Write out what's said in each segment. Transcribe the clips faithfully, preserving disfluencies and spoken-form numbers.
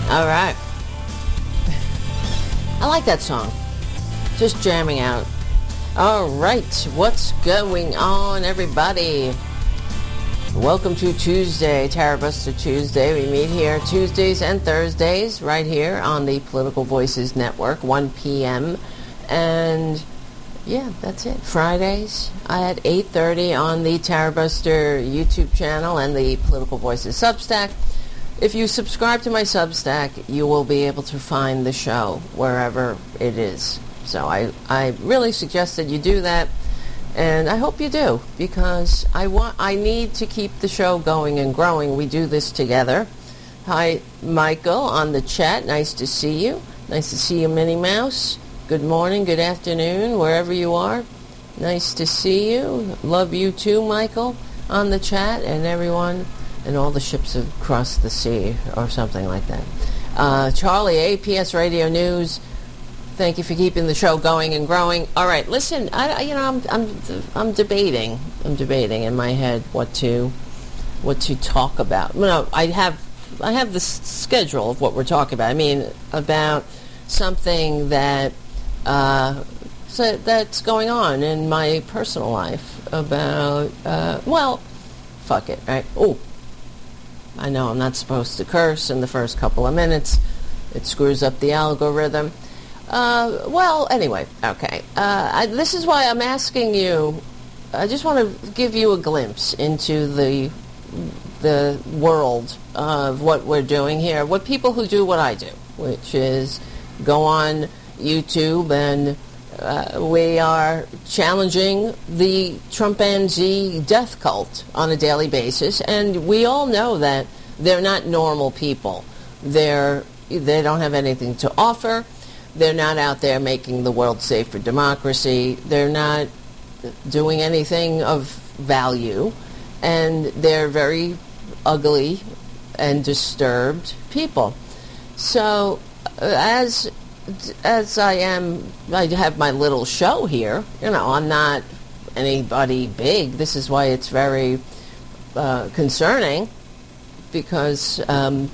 All right. I like that song. Just jamming out. All right. What's going on, everybody? Welcome to Tuesday, Tarabuster Tuesday. We meet here Tuesdays and Thursdays right here on the Political Voices Network, one p.m. And yeah, that's it. Fridays at eight thirty on the Tarabuster YouTube channel and the Political Voices Substack. If you subscribe to my Substack, you will be able to find the show wherever it is. So I, I really suggest that you do that, and I hope you do, because I want I need to keep the show going and growing. We do this together. Hi, Michael, on the chat. Nice to see you. Nice to see you, Minnie Mouse. Good morning, good afternoon, wherever you are. Nice to see you. Love you too, Michael, on the chat, and everyone. And all the ships across the sea, or something like that. Uh, Charlie, A P S Radio News. Thank you for keeping the show going and growing. All right, listen. I, you know, I'm, I'm, I'm debating. I'm debating in my head what to, what to talk about. No, I have, I have the schedule of what we're talking about. I mean, about something that, uh, so that's going on in my personal life. About, uh, well, fuck it, right? Oh. I know I'm not supposed to curse in the first couple of minutes. It screws up the algorithm. Uh, well, anyway, okay. Uh, I, this is why I'm asking you. I just want to give you a glimpse into the the world of what we're doing here. What people who do what I do, which is go on YouTube and uh, we are challenging the Trumpanzee death cult on a daily basis, and we all know that they're not normal people. They're they don't have anything to offer. They're not out there making the world safe for democracy. They're not doing anything of value, and they're very ugly and disturbed people. So, uh, as as I am, I have my little show here. You know, I'm not anybody big. This is why it's very uh, concerning, because, um,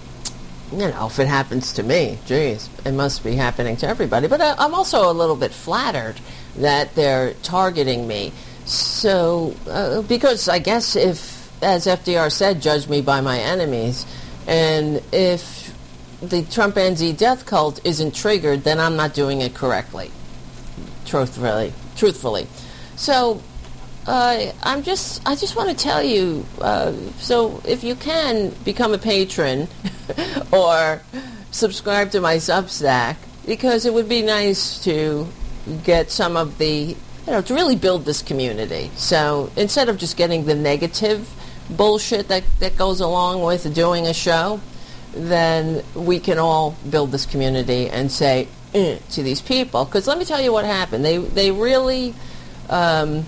you know, if it happens to me, geez, it must be happening to everybody. But I, I'm also a little bit flattered that they're targeting me. So, uh, because I guess if, as F D R said, judge me by my enemies, and if the Trumpanzee death cult isn't triggered, then I'm not doing it correctly. Truthfully, truthfully. So, uh, I'm just, I just want to tell you. Uh, so, if you can become a patron or subscribe to my Substack, because it would be nice to get some of the, you know, to really build this community. So, instead of just getting the negative bullshit that that goes along with doing a show, then we can all build this community and say eh, to these people. Because let me tell you what happened. They they really um,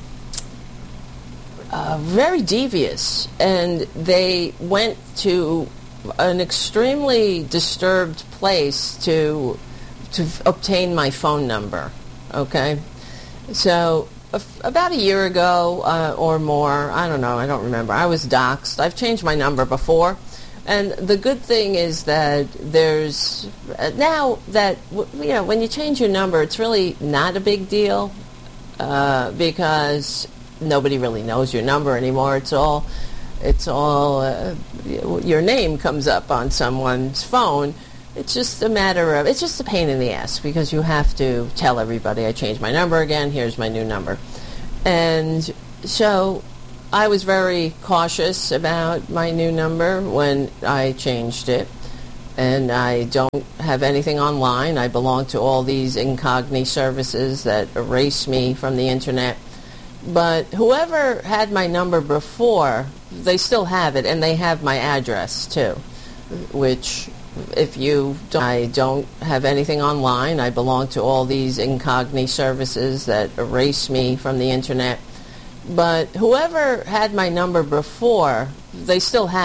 uh, very devious, and they went to an extremely disturbed place to to obtain my phone number. Okay, so a, about a year ago uh, or more, I don't know, I don't remember. I was doxxed. I've changed my number before. And the good thing is that there's, uh, now that, you know, when you change your number, it's really not a big deal uh, because nobody really knows your number anymore. It's all, it's all, uh, your name comes up on someone's phone. It's just a matter of, it's just a pain in the ass because you have to tell everybody, I changed my number again, here's my new number. And so I was very cautious about my new number when I changed it, and I don't have anything online. I belong to all these incognito services that erase me from the internet. But whoever had my number before, they still have it, and they have my address too, which if you don't, I don't have anything online. I belong to all these incognito services that erase me from the internet. But whoever had my number before, they still have